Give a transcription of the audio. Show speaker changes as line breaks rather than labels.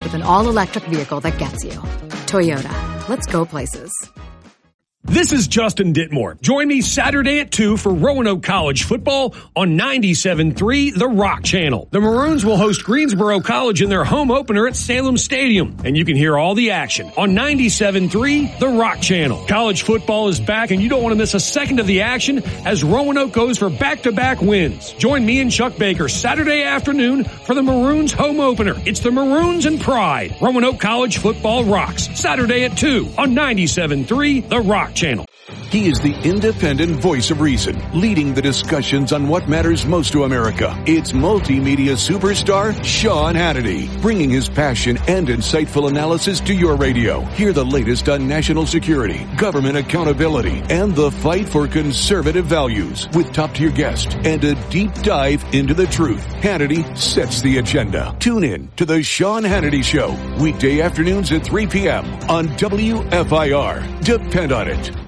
with an all-electric vehicle that gets you. Toyota, let's go places.
This is Justin Ditmore. Join me Saturday at 2 for Roanoke College football on 97.3 The Rock Channel. The Maroons will host Greensboro College in their home opener at Salem Stadium, and you can hear all the action on 97.3 The Rock Channel. College football is back, and you don't want to miss a second of the action as Roanoke goes for back-to-back wins. Join me and Chuck Baker Saturday afternoon for the Maroons home opener. It's the Maroons and Pride. Roanoke College football rocks. Saturday at 2 on 97.3 The Rock Channel.
He is the independent voice of reason, leading the discussions on what matters most to America. It's multimedia superstar Sean Hannity, bringing his passion and insightful analysis to your radio. Hear the latest on national security, government accountability, and the fight for conservative values with top-tier guests and a deep dive into the truth. Hannity sets the agenda. Tune in to the Sean Hannity Show, weekday afternoons at 3 p.m. on WFIR. Depend on it.